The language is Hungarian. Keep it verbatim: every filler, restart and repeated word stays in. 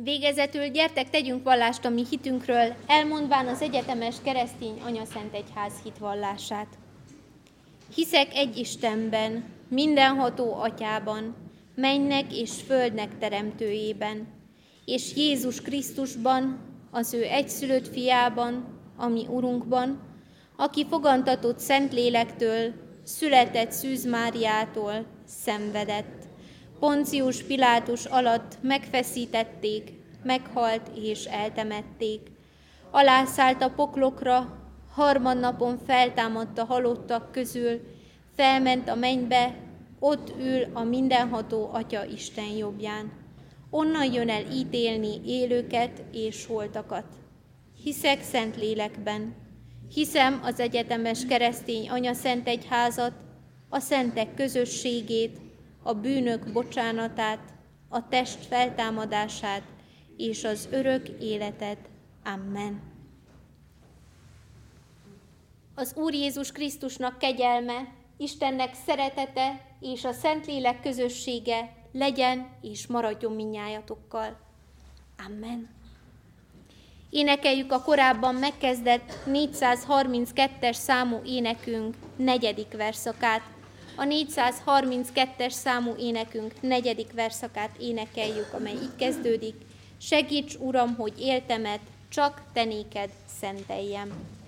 Végezetül gyertek, tegyünk vallást a mi hitünkről, elmondván az egyetemes keresztény anyaszentegyház hitvallását. Hiszek egy Istenben, mindenható Atyában, mennynek és földnek teremtőjében, és Jézus Krisztusban, az ő egyszülött fiában, a mi Urunkban, aki fogantatott Szentlélektől, született Szűz Máriától, szenvedett. Poncius Pilátus alatt megfeszítették, meghalt és eltemették. Alászállt a poklokra, harmadnapon feltámadt a halottak közül, felment a mennybe, ott ül a mindenható Atya Isten jobbján. Onnan jön el ítélni élőket és holtakat. Hiszek Szentlélekben, hiszem az egyetemes keresztény anyaszentegyházat, a szentek közösségét, a bűnök bocsánatát, a test feltámadását és az örök életet. Amen. Az Úr Jézus Krisztusnak kegyelme, Istennek szeretete és a Szentlélek közössége legyen és maradjon mindnyájatokkal. Amen. Énekeljük a korábban megkezdett négyszázharminckettes számú énekünk negyedik verszakát. A négyszázharminckettes számú énekünk negyedik verszakát énekeljük, amely így kezdődik. Segíts, Uram, hogy éltemet, csak te néked szenteljem.